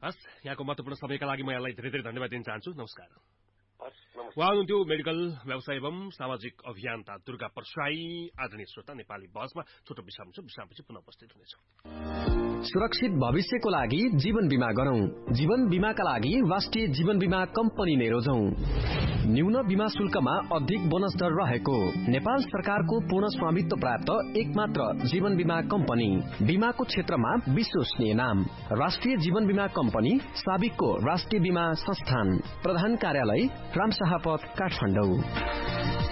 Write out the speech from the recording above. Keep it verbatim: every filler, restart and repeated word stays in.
हस्, यहाँको महत्वपूर्ण समयका लागि म यहाँलाई धेरै धेरै धन्यवाद दिन चाहन्छु। नमस्कार। हस्, नमस्कार। उहाँ हुनुहुन्थ्यो मेडिकल व्यवसाय एवं सामाजिक अभियन्ता दुर्गा परसाई। आदरणीय श्रोता, नेपाली बहसमा छोटो विश्राम छ, विश्रामपछि पुनः उपस्थित हुनेछौँ। सुरक्षित भविष्यको लागि जीवन बीमा गरौं। जीवन बीमाका लागि राष्ट्रिय जीवन बीमा कम्पनी नै रोजौं। न्यून बीमा शुल्कमा अधिक बोनस दर रहेको नेपाल सरकारको पूर्ण स्वामित्व प्राप्त एकमात्र जीवन बीमा कम्पनी। बीमाको क्षेत्रमा विश्वसनीय नाम राष्ट्रिय जीवन बीमा कम्पनी, साबिकको राष्ट्रिय बीमा संस्थान। प्रधान कार्यालय रामशाहपथ, काठमाडौँ।